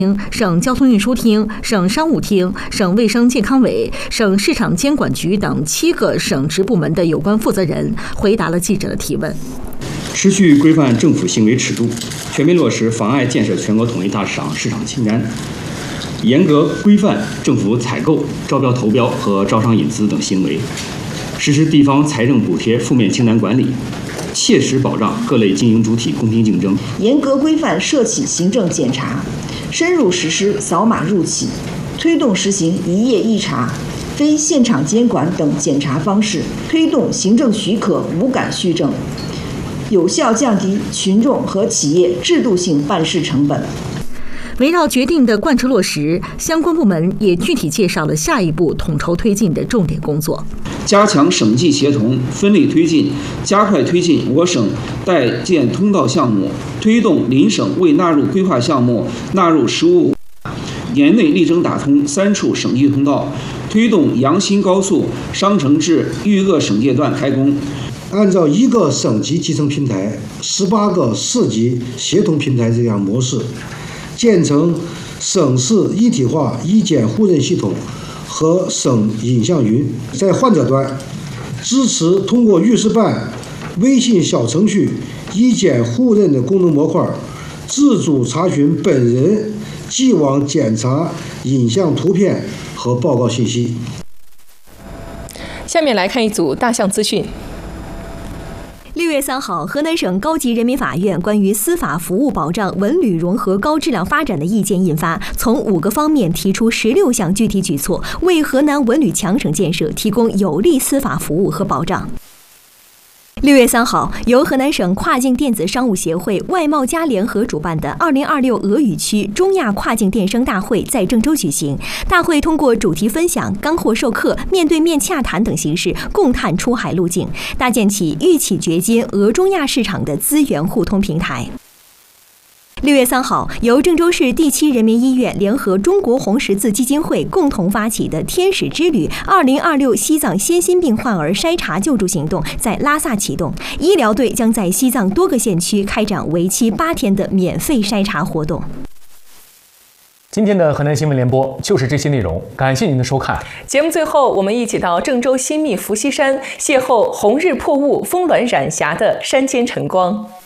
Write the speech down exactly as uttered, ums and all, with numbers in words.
省交通运输厅、省商务厅、省卫生健康委、省市场监管局等七个省直部门的有关负责人回答了记者的提问。 持续规范政府行为尺度，全面落实妨碍建设全国统一大市场市场清单，严格规范政府采购、招标投标和招商引资等行为，实施地方财政补贴负面清单管理，切实保障各类经营主体公平竞争， 严格规范涉企行政检查，深入实施扫码入企，推动实行一页一查、非现场监管等检查方式，推动行政许可无感续证，有效降低群众和企业制度性办事成本。 围绕决定的贯彻落实，相关部门也具体介绍了下一步统筹推进的重点工作。 加强省际协同，分力推进，加快推进我省待建通道项目，推动邻省未纳入规划项目纳入实务。年内力争打通三处省际通道，推动阳新高速商城至豫鄂省界段开工。 按照一个省级集成平台、十八个市级协同平台这样模式，建成省市一体化医检互认系统和省影像云。在患者端，支持通过预示办、微信小程序医检互认的功能模块，自主查询本人既往检查影像图片和报告信息。 下面来看一组大项资讯。 六月三号，河南省高级人民法院关于司法服务保障文旅融合高质量发展的意见印发，从五个方面提出十六项具体举措，为河南文旅强省建设提供有力司法服务和保障。六月三号，由河南省跨境电子商务协会、外贸加联合主办的二零二六俄语区中亚跨境电商大会在郑州举行。大会通过主题分享、干货授课、面对面洽谈等形式，共探出海路径，搭建起豫企掘金俄中亚市场的资源互通平台。六月三号，由郑州市第七人民医院联合中国红十字基金会共同发起的“天使之旅”二零二六西藏先心病患儿筛查救助行动在拉萨启动，医疗队将在西藏多个县区开展为期八天的免费筛查活动。 今天的河南新闻联播就是这些内容，感谢您的收看。 节目最后，我们一起到郑州新密伏羲山邂逅红日破雾、峰峦染霞的山间晨光。